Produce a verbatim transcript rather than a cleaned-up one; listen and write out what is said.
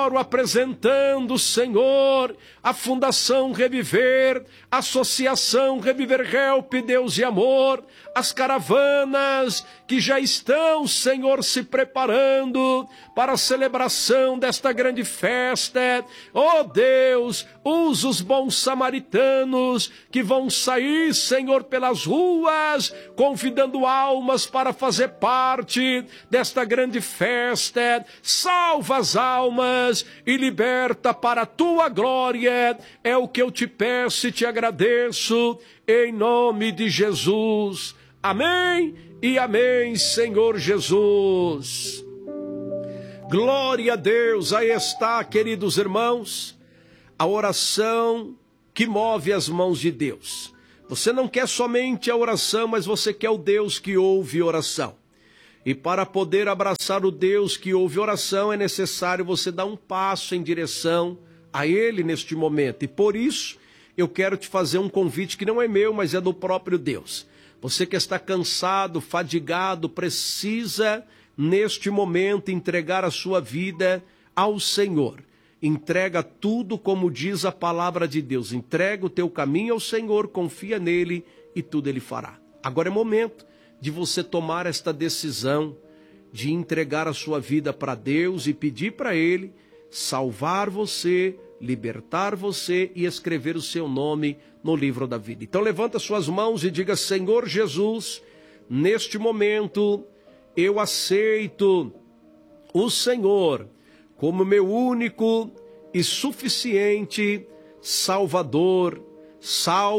apresentando, Senhor, a Fundação Reviver, Associação Reviver Help, Deus e Amor, as caravanas que já estão, Senhor, se preparando para a celebração desta grande festa. Oh Deus, usa os bons samaritanos que vão sair, Senhor, pelas ruas, convidando almas para fazer parte desta grande festa. Salva as almas e liberta para a tua glória. É o que eu te peço e te agradeço, em nome de Jesus. Amém e amém, Senhor Jesus. Glória a Deus. Aí está, queridos irmãos, a oração que move as mãos de Deus. Você não quer somente a oração, mas você quer o Deus que ouve oração. E para poder abraçar o Deus que ouve oração, é necessário você dar um passo em direção a Ele neste momento. E por isso, eu quero te fazer um convite que não é meu, mas é do próprio Deus. Você que está cansado, fadigado, precisa, neste momento, entregar a sua vida ao Senhor. Entrega tudo como diz a palavra de Deus. Entrega o teu caminho ao Senhor, confia nele e tudo ele fará. Agora é momento de você tomar esta decisão de entregar a sua vida para Deus e pedir para Ele salvar você, libertar você e escrever o seu nome no livro da vida. Então levanta suas mãos e diga: Senhor Jesus, neste momento eu aceito o Senhor como meu único e suficiente Salvador. Salve